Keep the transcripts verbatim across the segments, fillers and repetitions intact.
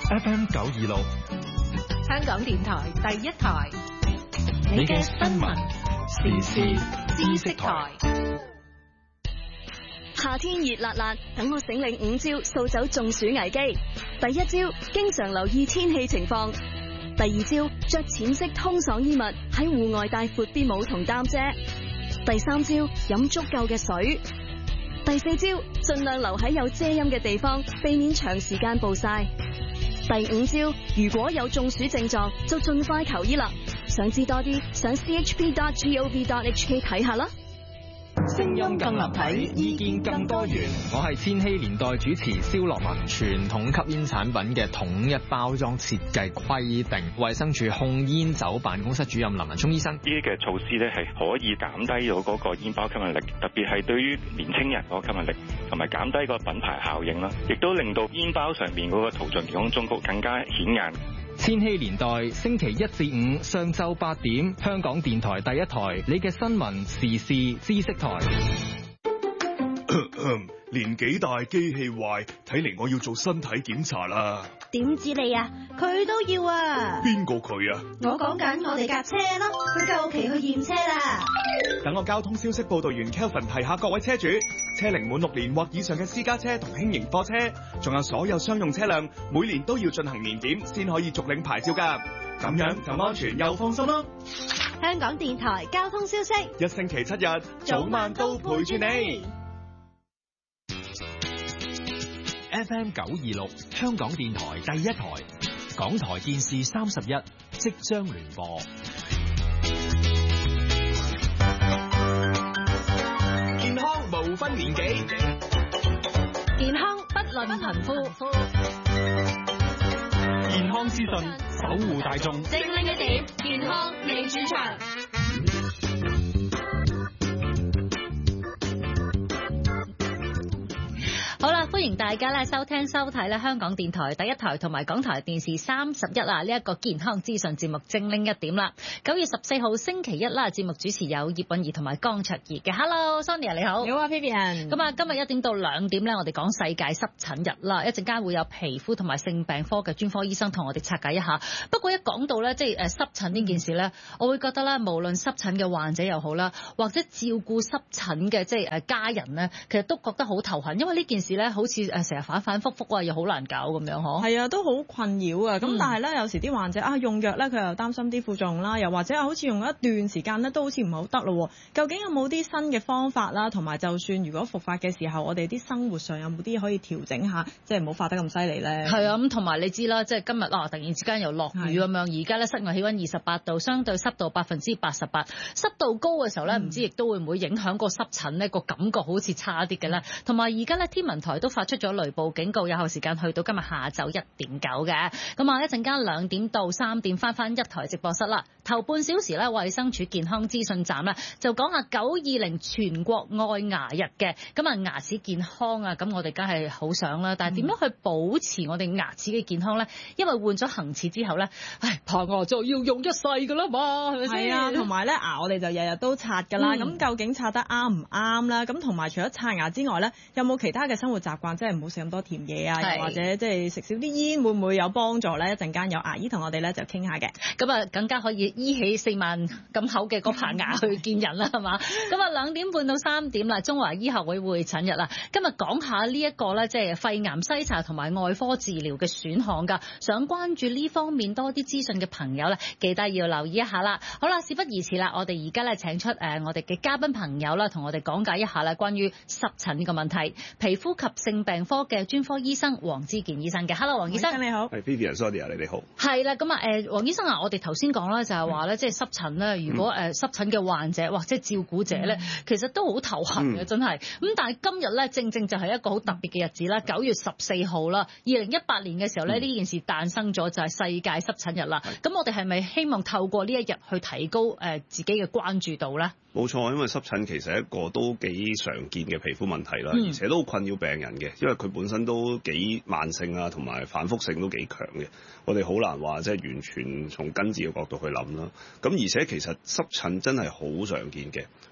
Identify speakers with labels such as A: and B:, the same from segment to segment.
A: F M 九二六，
B: 香港電台第一台，
A: 你嘅新聞時事知識台。
C: 夏天熱辣辣，等我醒領五招掃走中暑危機。第一招，經常留意天氣情況。第二招，着淺色通爽衣物，喺戶外帶闊啲帽同擔遮。第三招，飲足夠嘅水。第四招，盡量留喺有遮陰嘅地方，避免長時間暴曬。第五招，如果有中暑症狀，就盡快求醫啦。想知多啲，上 c h p dot gov dot h k 睇下啦。
A: 聲音更立體，意見更多元。我係千禧年代主持蕭樂文。傳統吸煙產品嘅統一包裝設計規定，衛生署控煙酒辦公室主任林文聰醫生，
D: 呢啲嘅措施咧係可以減低到嗰個煙包吸引力，特別係對於年青人嗰個吸引力，同埋減低個品牌效應啦，亦都令到煙包上面嗰個圖像健康忠告更加顯眼。
A: 千禧年代星期一至五上晝八點，香港電台第一台，你嘅新聞時事知識台。
E: 年紀大機器壞，睇嚟我要做身體檢查啦。
F: 點知你啊？佢都要啊。
E: 邊個佢啊？
F: 我講緊我哋架車咯，佢夠期去驗車啦。
G: 等我交通消息報道員 Kelvin 提下各位車主，車齡滿六年或以上嘅私家車同輕型貨車，仲有所有商用車輛，每年都要進行年檢先可以續領牌照㗎。咁樣就安全又放心咯。
F: 香港電台交通消息，
G: 一星期七日早晚都陪住你。
H: F M 九二六香港電台第一台，港台電視三十一即將聯播。
A: 健康無分年紀，
B: 健康不論貧富。
A: 健康資訊守護大眾，
B: 精靈一點，健康你主場。好啦，歡迎大家咧收聽收睇咧香港電台第一台同埋港台電視三十一啊呢一個健康資訊節目精靈一點啦。九月十四號星期一啦，節目主持有葉韻儀同埋江卓儀嘅。Hello，Sonia 你好。
I: 你好啊 Vivian。
B: 咁啊，今日一點到兩點咧，我哋講世界濕疹日啦。一陣間會有皮膚同埋性病科嘅專科醫生同我哋拆解一下。不過一講到咧，即係誒濕疹呢件事咧，我會覺得咧，無論濕疹嘅患者又好啦，或者照顧濕疹嘅即係誒家人咧，其實都覺得好頭痕，因為呢件事咧好似誒成日反反覆覆啊，又好難搞咁樣嗬。
I: 係啊，都好困擾啊。咁、嗯、但係咧，有時啲患者啊用藥咧，佢又擔心啲副作用啦，又或者啊好似用一段時間咧，都好似唔係好得咯。究竟有冇啲新嘅方法啦？同埋就算如果復發嘅時候，我哋啲生活上有冇啲可以調整下，即係唔好發得咁犀利咧？係啊，
B: 咁同埋你知啦，即係今日啊突然之間又落雨咁樣，而家咧室外氣溫二十八度，相對濕度百分之八十八，濕度高嘅時候咧，唔、嗯、知亦都會唔會影響個濕疹呢個感覺好似差啲嘅咧。同埋而家咧天文台都發出咗雷暴警告，有效時間去到今日下晝一點九嘅。咁啊一陣間兩點到三點翻翻一台直播室啦。頭半小時咧，衛生署健康資訊站咧就講下九二零全國愛牙日嘅。咁啊牙齒健康啊，咁我哋梗係好想啦。但係點樣去保持我哋牙齒嘅健康咧？因為換咗恆齒之後咧，唉，棚牙就要用一世噶啦嘛，係咪先？
I: 係啊，同埋咧牙我哋就日日都刷噶啦。咁、嗯、究竟刷得啱唔啱啦？咁同埋除咗刷牙之外咧，有冇其他嘅生活習慣，即係唔好食咁多甜嘢啊，又或者即係食少啲煙，會唔會有幫助咧？一陣間有牙醫同我哋咧就傾下嘅。
B: 咁啊，更加可以醫起四萬咁厚嘅嗰棚牙去見人啦，係嘛？咁啊，兩點半到三點啦，中華醫學會會診日啦。今日講下呢一個咧，即係肺癌篩查同埋外科治療嘅選項㗎。想關注呢方面多啲資訊嘅朋友咧，記得要留意一下啦。好啦，事不宜遲啦，我哋而家咧請出誒我哋嘅嘉賓朋友啦，同我哋講解一下啦，關於濕疹呢個問題，皮膚及性病科嘅專科醫生黃之健醫生嘅。Hello， 黃醫生
I: 你好。
E: 係 Vivian，Sonia 你哋好。
B: 係啦，咁啊誒黃醫生啊，我哋頭先講啦，就係話咧，即係濕疹咧，如果誒濕疹嘅患者或者照顧者咧，其實都好頭痕嘅，真係。咁但係今日咧，正正就係一個好特別嘅日子啦，九月十四號啦，二零一八年嘅時候咧，呢、嗯、件事誕生咗，就係世界濕疹日啦。咁我哋係咪希望透過呢一日去提高誒自己嘅關注度咧？
E: 冇錯，因為濕疹其實係一個都幾常見嘅皮膚問題啦、嗯，而且都好困擾病人嘅，因為佢本身都幾慢性啊，同埋反覆性都幾強嘅。我哋好難話即係完全從根治嘅角度去諗啦。咁而且其實濕疹真係好常見嘅。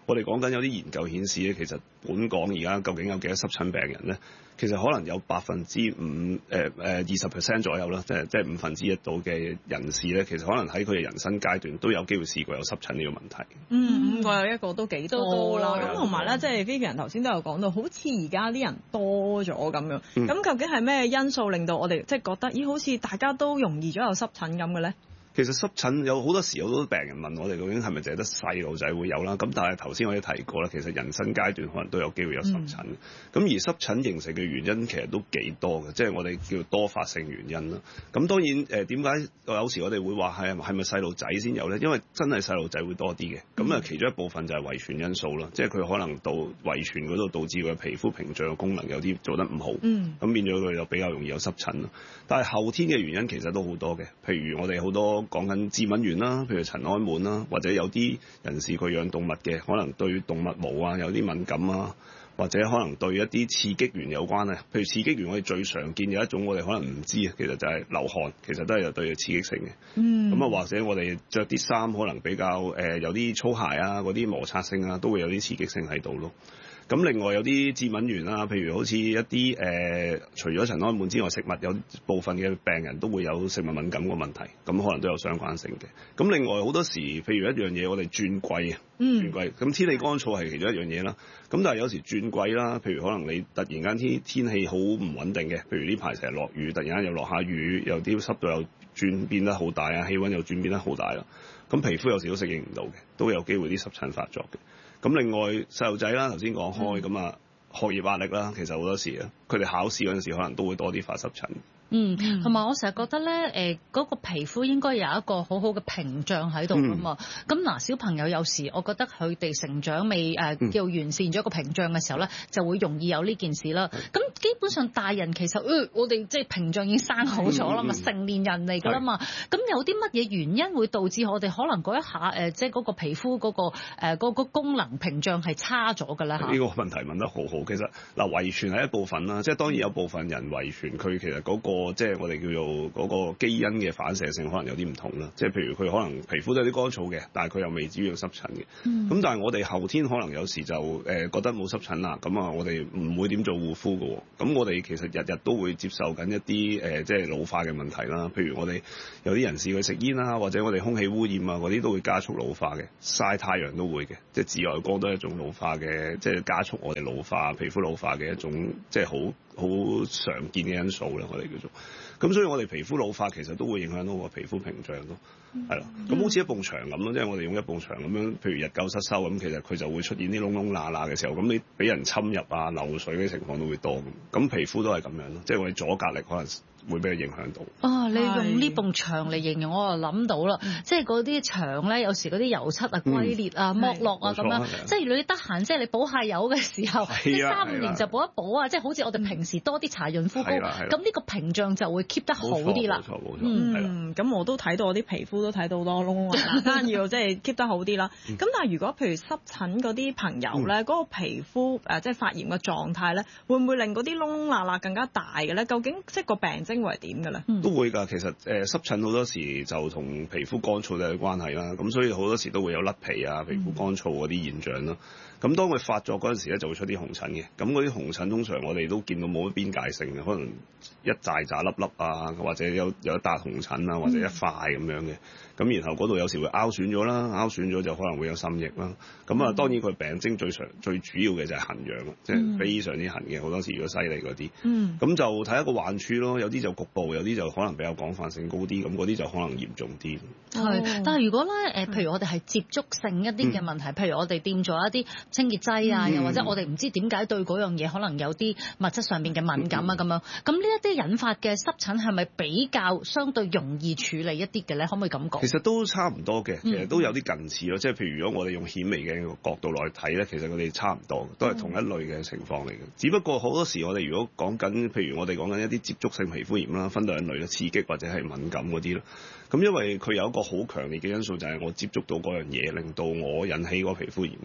E: 我哋講緊有啲研究顯示咧，其實本港而家究竟有幾多濕疹病人咧？其實可能有百分之五誒誒二十 percent 左右啦，即係即係五分之一度嘅人士咧，其實可能喺佢哋人生階段都有機會試過有濕疹呢個問題。
I: 嗯，五個有一個都幾多啦。咁同埋咧，即係 Vivian 頭先都有講到，好似而家啲人多咗咁樣。咁、嗯、究竟係咩因素令到我哋即係覺得，咦，好似大家都容易咗有濕疹咁嘅咧？
E: 其實濕疹有好多時好多病人問我哋究竟係咪淨係得細路仔會有啦？咁但係頭先我哋提過啦，其實人生階段可能都有機會有濕疹。咁、嗯、而濕疹形成嘅原因其實都幾多嘅，即係我哋叫多發性原因啦。咁當然誒點解有時我哋會話係係咪細路仔先有咧？因為真係細路仔會多啲嘅。咁啊、嗯、其中一部分就係遺傳因素啦，即係佢可能到遺傳嗰度導致佢嘅皮膚屏障嘅功能有啲做得唔好，咁、嗯、變咗佢就比較容易有濕疹啦。但係後天嘅原因其實都好多嘅，譬如我哋好多講緊致敏原啦，譬如塵埃蟎啦，或者有啲人士佢養動物嘅，可能對動物毛啊有啲敏感啊，或者可能對一啲刺激源有關啊。譬如刺激源我哋最常見有一種我哋可能唔知啊，其實就係流汗，其實都係有對刺激性嘅。嗯。咁啊，或者我哋着啲衫可能比較誒、呃、有啲粗鞋啊，嗰啲摩擦性啊，都會有啲刺激性喺度咯。咁另外有啲致敏原啦，譬如好似一啲誒、呃，除咗塵埃蟎之外，食物有部分嘅病人都會有食物敏感個問題，咁可能都有相關性嘅。咁另外好多時，譬如一樣嘢，我哋轉季啊，轉季，咁天氣乾燥係其中一樣嘢啦。咁但係有時轉季啦，譬如可能你突然間天天氣好唔穩定嘅，譬如呢排成日落雨，突然間又落下雨，有啲濕度又轉變得好大啊，氣温又轉變得好大啦。咁皮膚有時都適應唔到嘅，都有機會啲濕疹發作嘅。咁另外細路仔啦，頭先講開咁啊，學業壓力啦，其實好多時啊，佢哋考試嗰陣時可能都會多啲發濕疹。
B: 嗯，同埋我成日覺得咧，誒、呃、嗰、那個皮膚應該有一個好好嘅屏障喺度㗎嘛。咁嗱、嗯，小朋友有時我覺得佢哋成長未誒、呃、叫完善咗個屏障嘅時候咧，就會容易有呢件事啦。咁、嗯、基本上大人其實，呃、我哋即係屏障已經生好咗啦嘛，嗯、成年人嚟㗎啦嘛。咁有啲乜嘢原因會導致我哋可能嗰一下誒、呃，即係嗰個皮膚嗰、那個誒嗰、呃那個功能屏障係差咗㗎咧嚇？呢個
E: 問題問得好好。其實嗱，遺傳係一部分啦，即係當然有部分人遺傳佢其實嗰、那個即係我哋叫做嗰個基因嘅反射性可能有啲唔同啦，即係譬如佢可能皮膚都有啲乾燥嘅，但係佢又未至於有濕疹嘅。咁、嗯、但係我哋後天可能有時就誒、呃、覺得冇濕疹啦，咁啊我哋唔會點做護膚嘅。咁我哋其實日日都會接受緊一啲誒、呃、即係老化嘅問題啦。譬如我哋有啲人士去食煙啦，或者我哋空氣污染啊嗰啲都會加速老化嘅，曬太陽都會嘅，即係紫外光都係一種老化嘅，即係加速我哋老化、皮膚老化嘅一種即係好好常見嘅因素啦，我哋叫做。咁所以我哋皮膚老化其實都會影響到個皮膚屏障咯，係啦、嗯。咁好似一埲牆咁咯，即係我哋用一埲牆咁樣，譬如日久失修咁，其實佢就會出現啲窿窿罅罅嘅時候，咁你俾人侵入啊、漏水嘅情況都會多。咁皮膚都係咁樣咯，即係我哋阻隔力可能會俾佢影響到。
B: 啊，你用呢埲牆嚟形容，我就諗到啦，嗯、即係嗰啲牆咧，有時嗰啲油漆啊、龜裂啊、剝、嗯、落啊咁樣，即係如果你得閒，即係你補下油嘅時候，即係三五年就補一補啊，即係好似我哋平時多啲搽潤膚膏，咁呢個屏障就會 keep 得好啲啦。冇錯冇錯，
I: 嗯，咁我都睇到我啲皮膚都睇到好多窿窿，單要即係 keep 得好啲啦。咁但係如果譬如濕疹嗰啲朋友咧，嗰、嗯、個皮膚誒即係發炎嘅狀態咧，會唔會令嗰啲窿窿罅罅更加大嘅咧？究竟即係個病徵會係點嘅咧？
E: 都會㗎，其實誒濕疹好多時就同皮膚乾燥都有關係啦。咁所以好多時都會有甩皮啊、皮膚乾燥嗰啲現象啦。咁當佢發作嗰陣時咧，就會出啲紅疹嘅。咁嗰啲紅疹通常我哋都見到冇乜邊界性嘅，可能一紮紮粒粒啊，或者有有一笪紅疹啊，或者一塊咁樣嘅。咁然後嗰度有時會凹損咗啦，凹損咗就可能會有滲液啦。咁啊，當然佢病徵最常最主要嘅就係痕癢啦，即係非常之痕嘅。好多時如果犀利嗰啲，咁、嗯、就睇一個患處咯。有啲就局部，有啲就可能比較廣泛性高啲。咁嗰啲就可能嚴重啲。
B: 係、哦，但係如果咧誒，譬如我哋係接觸性一啲嘅問題，嗯、譬如我哋掂咗一啲清潔劑啊，又、嗯、或者我哋唔知點解對嗰樣嘢可能有啲物質上面嘅敏感啊咁、嗯、樣。咁呢一啲引發嘅濕疹係咪比較相對容易處理一啲嘅咧？可唔可以咁講？
E: 其實都差唔多嘅，其實都有啲近似咯。即係譬如如果我哋用顯微鏡嘅角度來睇咧，其實佢哋差唔多，都係同一類嘅情況嚟嘅。只不過好多時我哋如果講緊，譬如我哋講緊一啲接觸性皮膚炎啦，分兩類啦，刺激或者係敏感嗰啲啦。咁因為佢有一個好強烈嘅因素，就係我接觸到嗰樣嘢，令到我引起嗰個皮膚炎嘅。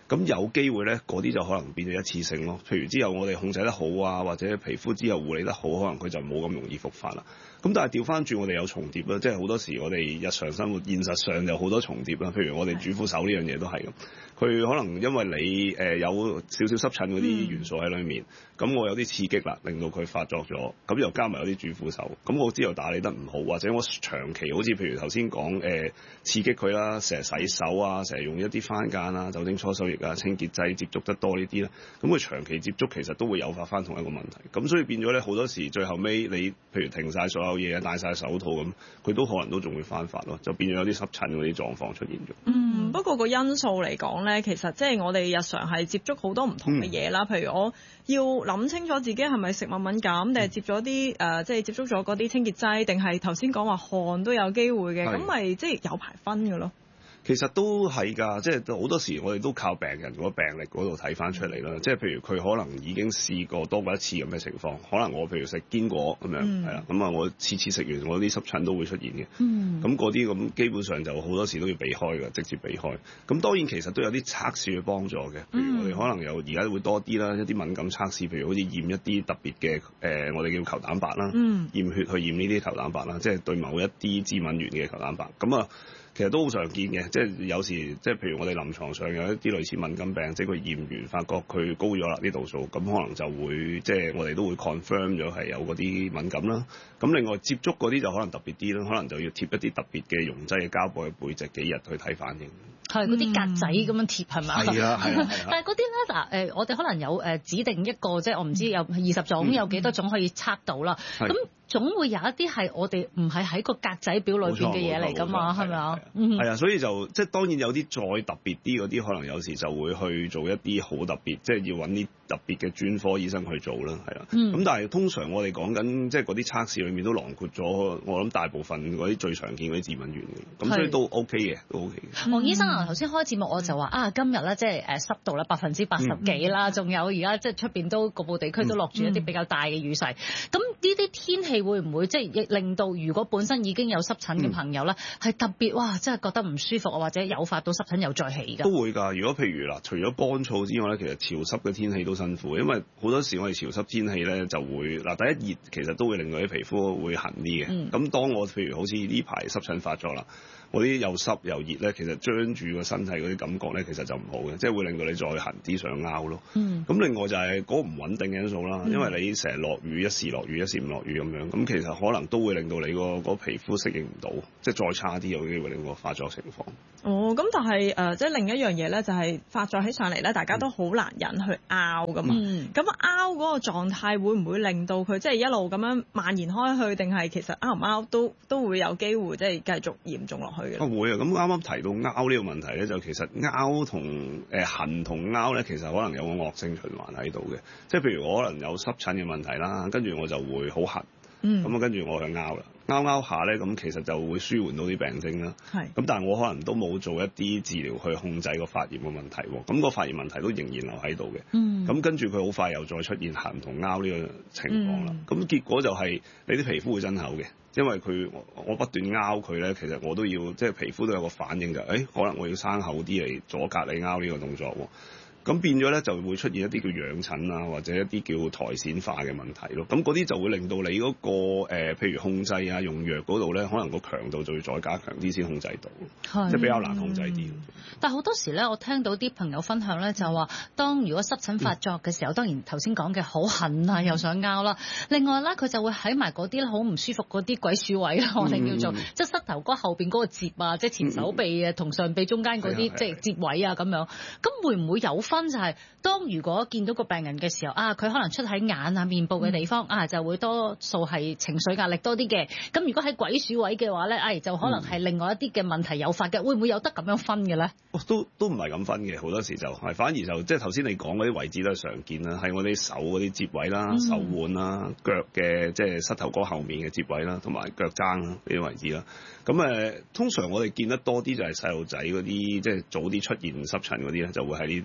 E: 咁有機會咧，嗰啲就可能變咗一次性咯。譬如之後我哋控制得好啊，或者皮膚之後護理得好，可能佢就冇咁容易復發啦。咁但係調翻轉，我哋有重疊啦，即係好多時我哋日常生活現實上有好多重疊啦。譬如我哋主婦手呢樣嘢都係咁，佢可能因為你誒有少少濕疹嗰啲元素喺裡面，咁、嗯、我有啲刺激啦，令到佢發作咗，咁又加埋有啲主婦手，咁我之後打理得唔好，或者我長期好似譬如頭先講誒刺激佢啦，成日洗手啊，成日用一啲番梘啊、酒精搓手液啊、清潔劑接觸得多呢啲咧，咁佢長期接觸其實都會誘發翻同一個問題。咁所以變咗咧好多時最後尾你譬如停晒所有嘢啊，戴晒手套咁，佢都可能都仲會翻發咯，就變咗有啲濕疹嗰啲狀況出現咗。
I: 嗯，不過個因素嚟講咧，其實即係我哋日常係接觸好多唔同嘅嘢啦，譬如我要諗清楚自己係咪食物敏感，定係接咗啲誒，即係接觸咗嗰啲清潔劑，定係頭先講話汗都有機會嘅，咁咪即係有排分嘅咯。
E: 其實都係㗎，即係好多時我哋都靠病人嗰個病歷嗰度睇翻出嚟啦。即係譬如佢可能已經試過多過一次咁嘅情況，可能我譬如食堅果咁樣，係啦、嗯，咁啊我次次食完我啲濕疹都會出現嘅。咁嗰啲咁基本上就好多時都要避開㗎，直接避開。咁當然其實都有啲測試去幫助嘅，譬如我哋可能有而家會多啲啦，一啲敏感測試，譬如好似驗一啲特別嘅誒、呃，我哋叫球蛋白啦，嗯、驗血去驗呢啲球蛋白啦，即係對某一啲致敏原嘅球蛋白。咁啊。其實都好常見嘅，即係有時即係譬如我哋臨床上有一啲類似敏感病，即係佢驗完發覺佢高咗啦啲度數，咁可能就會即係我哋都會 confirm 咗係有嗰啲敏感啦。咁另外接觸嗰啲就可能特別啲啦，可能就要貼一啲特別嘅溶劑嘅膠布喺背脊幾日去睇反應。
B: 係嗰啲格仔咁樣貼係咪？
E: 係啊係啊。
B: 但係嗰啲咧嗱誒，我哋可能有誒指定一個即係我唔知有二十種、嗯、有幾多種可以測到啦。咁總會有一啲係我哋唔係喺個格仔表裏邊嘅嘢嚟㗎嘛，係咪啊？
E: 係啊，所以就即係當然有啲再特別啲嗰啲，可能有時就會去做一啲好特別，即係要揾啲特別嘅專科醫生去做啦，係啦。咁、嗯、但係通常我哋講緊即係嗰啲測試裏面都囊括咗，我諗大部分嗰啲最常見嗰啲致敏原嘅，咁所以都 OK 嘅，都 OK 嘅。
B: 黃醫生啊，頭先開節目我就話啊，今日咧即係誒濕度咧百分之八十幾啦，仲、嗯、有而家即係出邊都局部地區都落住一啲比較大嘅雨勢，咁呢啲天氣會唔會即係令到如果本身已經有濕疹嘅朋友咧，係、嗯、特別哇，真係覺得唔舒服啊，或者誘發到濕疹又再起㗎？都
E: 會㗎。如果譬如嗱，除咗乾燥之外咧，其實潮濕嘅天氣都辛苦，因為好多時我哋潮濕天氣咧就會嗱，第一熱其實都會令到啲皮膚會痕啲嘅。咁、嗯、當我譬如好似呢排濕疹發作啦，我啲又濕又熱咧，其實張住個身體嗰啲感覺咧，其實就唔好嘅，即係會令到你再痕啲想拗咯。咁、嗯、另外就係嗰個唔穩定嘅因素啦，因為你成日落雨，一時落雨，一時唔落雨咁樣，咁其實可能都會令到你個個皮膚適應唔到，即係再差啲有機會令個發作情況。
I: 哦，咁但係誒、呃，即係另一樣嘢咧，就係、是、發作起上嚟咧，大家都好難忍去拗噶嘛。咁拗嗰個狀態會唔會令到佢即係一路咁樣蔓延開去，定係其實拗唔拗都都會有機會即係繼續嚴重落去嘅？
E: 啊會啊！咁啱啱提到拗呢個問題咧，就其實拗同誒痕同拗咧，其實可能有個惡性循環喺度嘅。即係譬如我可能有濕疹嘅問題啦，跟住我就會好痕，咁啊跟住我去拗啦。拗拗下咧，咁其實就會舒緩到啲病徵啦。係。咁但係我可能都冇做一啲治療去控制個發炎嘅問題喎。咁個發炎問題都仍然留喺度嘅。嗯。咁跟住佢好快又再出現痕同拗呢個情況啦。咁、嗯、結果就係你啲皮膚會增厚嘅，因為佢我不斷拗佢咧，其實我都要即係皮膚都有個反應就係，誒可能我要生厚啲嚟阻隔你拗呢個動作喎。咁變咗咧就會出現一啲叫癢疹啊，或者一啲叫苔蘚化嘅問題咯。咁嗰啲就會令到你嗰、那個誒、呃，譬如控制啊、用藥嗰度咧，可能個強度就要再加強啲先控制到，即係比較難控制啲、嗯。
B: 但係好多時咧，我聽到啲朋友分享咧，就話當如果濕疹發作嘅時候，嗯、當然頭先講嘅好痕啊，又想拗啦。另外咧，佢就會喺埋嗰啲咧好唔舒服嗰啲鬼鼠位啦，我哋叫做、嗯、即係膝頭哥後邊嗰個摺啊，即係前手臂啊同、嗯、上臂中間嗰啲即係摺位啊咁樣。咁會唔會有分？就係當如果見到個病人嘅時候啊，佢可能出喺眼啊、面部嘅地方、嗯、啊，就會多數係情緒壓力多啲嘅。咁如果喺鬼鼠位嘅話咧，哎就可能係另外一啲嘅問題誘發嘅。會唔會有得咁樣分嘅咧？
E: 哦，都都唔係咁分嘅，好多時就係反而就即係頭先你講嗰啲位置都係常見啦，係我哋手嗰啲摺位啦、嗯、手腕啦、腳嘅即係膝頭哥後面嘅摺位啦，同埋腳踭呢啲位置啦。咁誒、呃，通常我哋見得多啲就係細路仔嗰啲，即係早啲出現濕疹嗰啲咧，就會喺呢啲地方。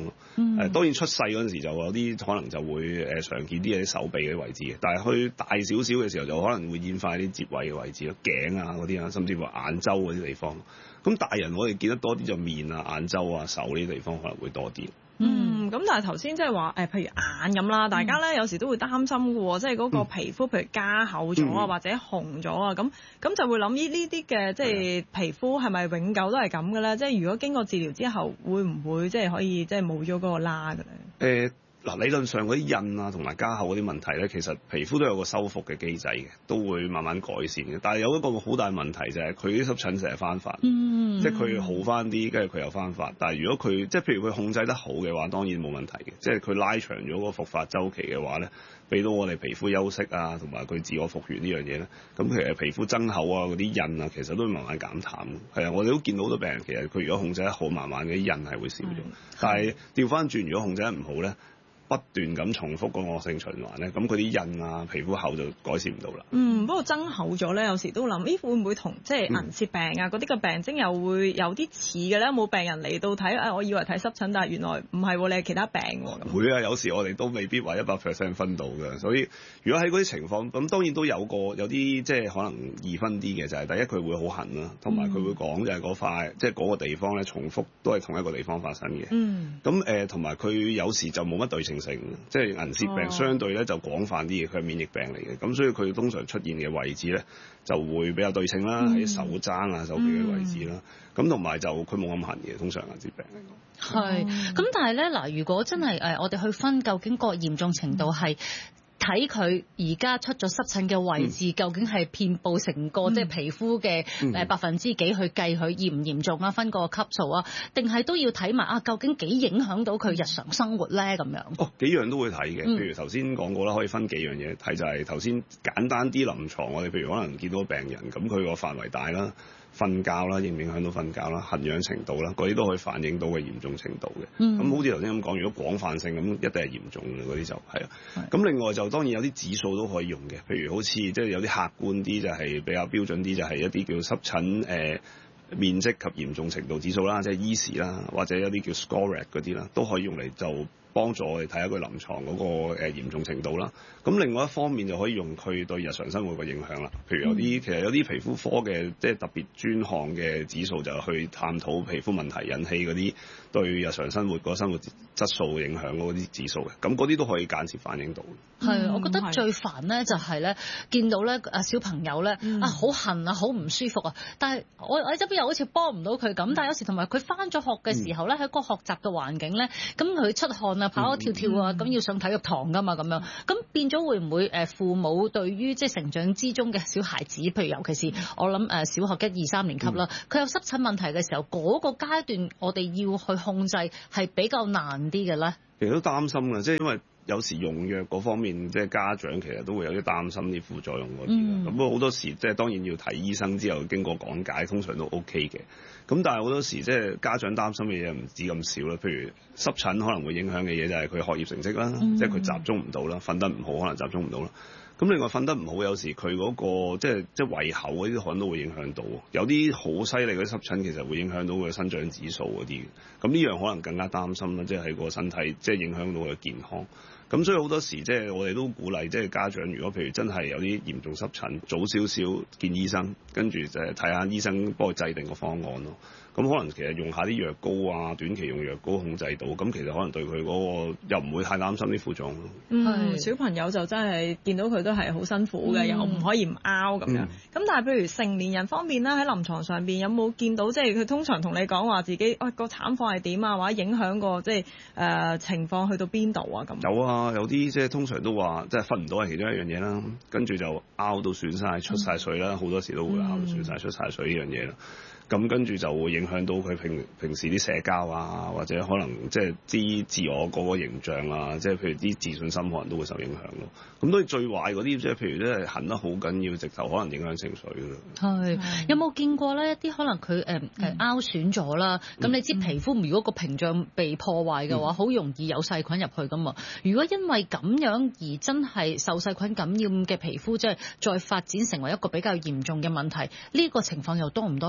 E: 咯。誒、
I: 嗯
E: 呃、當然出世嗰陣時就有啲可能就會誒常見啲嘅啲手臂嘅位置嘅，但係去大少少嘅時候就可能會演化啲接位嘅位置咯，頸啊嗰啲啊，甚至乎眼周嗰啲地方。咁大人我哋見得多啲就面啊、眼周啊、手呢啲地方可能會多啲。
I: 嗯，咁但係頭先即係話誒，譬如眼咁啦，大家咧有時都會擔心嘅喎，即係嗰個皮膚譬如加厚咗啊，
E: 嗯、
I: 或者紅咗啊，咁咁就會諗呢呢啲嘅即係皮膚係咪永久都係咁嘅咧？即係如果經過治療之後，會唔會即係可以即係冇咗嗰個疤嘅咧？
E: 誒嗱、呃，理論上嗰啲印啊同埋加厚嗰啲問題咧，其實皮膚都有個修復嘅機制嘅，都會慢慢改善嘅。但係有一個好大問題就係佢啲濕疹成日翻發，
B: 嗯、
E: 即係佢好翻啲，跟住佢又翻發。但係如果佢即係譬如佢控制得好嘅話，當然冇問題嘅。即係佢拉長咗個復發週期嘅話咧，俾到我哋皮膚休息啊，同埋佢自我復原呢樣嘢咧，咁其實皮膚增厚啊嗰啲印啊，其實都會慢慢減淡。係啊，我哋都見到好多病人，其實佢如果控制得好，慢慢嘅印係會少咗。但係調翻轉，如果控制得唔好咧，不斷咁重複個惡性循環咧，咁佢啲印啊、皮膚厚就改善唔到啦。
I: 嗯，不過增厚咗咧，有時都諗，咦會唔會同即係銀屑病啊嗰啲嘅病徵又會有啲似嘅咧？冇病人嚟到睇，啊我以為睇濕疹，但係原來唔係喎，你係其他病喎。咁
E: 會啊，有時我哋都未必話一百 percent 分到嘅，所以如果喺嗰啲情況，咁當然都有個有啲即係可能易分啲嘅，就係、是、第一佢會好痕啦，同埋佢會講就係嗰塊即係嗰個地方咧重複都係同一個地方發生嘅。
I: 嗯。
E: 咁誒同埋佢有時就冇乜對稱性，即係銀屑病相對咧就廣泛啲嘅，佢係免疫病嚟嘅，咁所以佢通常出現嘅位置咧就會比較對稱啦，喺、嗯、手踭啊、手臂嘅位置啦，咁同埋就佢冇咁痕嘅，通常銀屑病嚟講。
B: 係，咁、嗯、但係咧嗱，如果真係誒，我哋去分究竟個嚴重程度係。睇佢而家出咗濕疹嘅位置，嗯、究竟係遍佈成個、嗯、即係皮膚嘅誒百分之幾去計佢嚴唔嚴重啊？分個級數啊，定係都要睇埋啊？究竟幾影響到佢日常生活咧？咁樣
E: 哦，幾樣都會睇嘅。
B: 嗯、
E: 譬如頭先講過啦，可以分幾樣嘢睇，就係頭先簡單啲臨床，我哋譬如可能見到病人咁，佢個範圍大啦。瞓覺啦，影唔影響到瞓覺啦？痕癢程度啦，嗰啲都可以反映到嘅嚴重程度嘅。咁、嗯、好似頭先咁講，如果廣泛性咁，一定係嚴重嘅嗰啲就係啊。咁是另外就當然有啲指數都可以用嘅，譬如好似即係有啲客觀啲，就係比較標準啲，就係一啲叫濕疹誒、呃、面積及嚴重程度指數啦，即係 E S I 啦，或者有啲叫 SCORAD 嗰啲啦，都可以用嚟就幫助我哋睇下佢臨床嗰個誒嚴重程度啦。咁另外一方面就可以用佢對日常生活嘅影響啦。譬如有啲、嗯、其實有啲皮膚科嘅即係特別專項嘅指數，就去探討皮膚問題引起嗰啲對日常生活個生活質素影響嗰啲指數嘅。咁嗰啲都可以間接反映到。
B: 係、嗯，我覺得最煩咧就係咧見到咧啊小朋友咧、嗯、啊好痕啊好唔舒服啊，但係我我喺側邊又好似幫唔到佢咁，但係有時同埋佢返咗學嘅時候咧喺、嗯、個學習嘅環境咧，咁佢出汗啊跑一跳跳啊，咁、嗯、要上體育堂㗎嘛咁樣，咁變咗會唔會誒父母對於即係成長之中嘅小孩子，譬如尤其是我諗誒小學一二三年級啦，佢、嗯、有濕疹問題嘅時候，嗰、那個階段我哋要去控制係比較難啲嘅咧。
E: 其實都擔心嘅，即係因為有時用藥嗰方面，即係家長其實都會有啲擔心啲副作用嗰啲。咁不過好多時即係當然要睇醫生之後經過講解，通常都 OK 嘅。咁但係好多時即係家長擔心嘅嘢唔止咁少啦。譬如濕疹可能會影響嘅嘢就係佢學業成績啦，嗯、即係佢集中唔到啦，瞓得唔好可能集中唔到啦。咁另外瞓得唔好，有時佢嗰、嗰個即係即係胃口嗰啲可能都會影響到。有啲好犀利嗰啲濕疹其實會影響到佢生長指數嗰啲。咁呢樣可能更加擔心啦，即係喺個身體即係影響到佢嘅健康。咁所以好多時即係我哋都鼓勵即係家長，如果譬如真係有啲嚴重濕疹，早少少見醫生，跟住就睇下醫生幫佢制定個方案咯。咁可能其實用下啲藥膏啊，短期用藥膏控制到，咁其實可能對佢嗰個又唔會太擔心啲副作用咯。
I: 嗯，小朋友就真係見到佢都係好辛苦嘅，嗯、又唔可以唔拗咁樣。咁、嗯、但係譬如成年人方面咧，喺臨床上邊有冇見到即係佢通常同你講話自己，喂、哎、個慘況係點啊，或者影響個即係誒情況去到邊度啊咁？有
E: 啊，有啲即係通常都話即係瞓唔到係其中一樣嘢啦，跟住就拗到損晒出晒水啦，好、嗯、多時都會拗到損晒出晒水呢樣嘢啦。咁跟住就會影響到佢平平時啲社交啊，或者可能即係啲自我嗰個形象啊，即係譬如啲自信心可能都會受影響咯。咁當然最壞嗰啲即係譬如咧痕得好緊要，直頭可能影響情緒㗎。係
B: 是有冇見過咧一啲可能佢誒誒拗損咗啦？咁、嗯、你知皮膚如果個屏障被破壞嘅話，好、嗯、容易有細菌入去㗎嘛。如果因為咁樣而真係受細菌感染嘅皮膚，即係再發展成為一個比較嚴重嘅問題，呢、這個情況又多唔多嘅咧？黃醫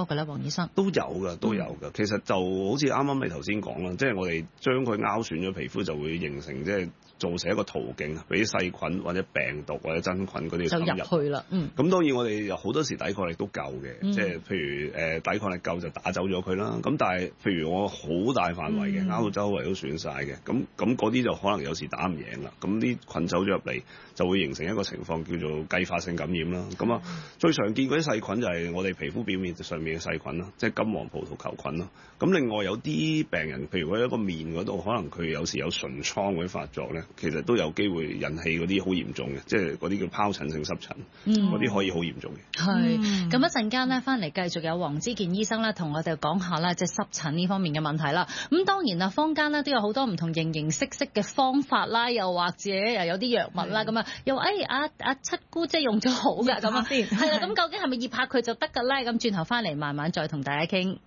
B: 醫生？
E: 都有㗎，都有㗎。其實就好似啱啱你頭先講啦，即係我哋將佢拗損咗皮膚，就會形成即係造成一個途徑，俾細菌或者病毒或者真菌嗰啲
B: 就入去啦。嗯。
E: 咁當然我哋有好多時抵抗力都夠嘅，
B: 嗯、
E: 即係譬如誒、呃、抵抗力夠就打走咗佢啦。咁但係譬如我好大範圍嘅，拗到周圍都損晒嘅，咁咁嗰啲就可能有時打唔贏啦。咁啲菌走咗入嚟，就會形成一個情況叫做繼發性感染啦。咁啊、嗯，最常見嗰啲細菌就係我哋皮膚表面上面嘅細菌啦，即係金黃葡萄球菌啦。咁另外有啲病人，譬如喺一個面嗰度，可能佢有時有唇瘡嗰啲發作咧，其實都有機會引起嗰啲好嚴重嘅，即係嗰啲叫疱疹性濕疹，嗰啲、嗯、可以好嚴重嘅。
B: 係，咁一陣間咧翻嚟繼續有黃之健醫生咧同我哋講下咧即係濕疹呢方面嘅問題啦。咁當然啦，坊間咧都有好多唔同形形色色嘅方法啦，又或者又有啲藥物啦，咁啊、嗯、又誒阿阿七姑姐用咗好㗎咁啊，係啦，咁究竟係咪醃下佢就得㗎咧？咁轉頭翻嚟慢慢再同大家傾。